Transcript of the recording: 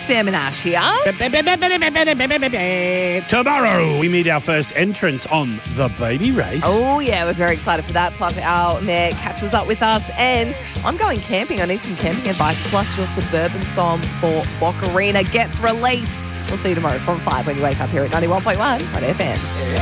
Sam and Ash here. Tomorrow we meet our first entrants on the baby race. Oh, yeah, we're very excited for that. Plus, our Mayor catches up with us. And I'm going camping. I need some camping advice. Plus, your suburban song for Bocarina gets released. We'll see you tomorrow from 5 when you wake up here at 91.1 on FM.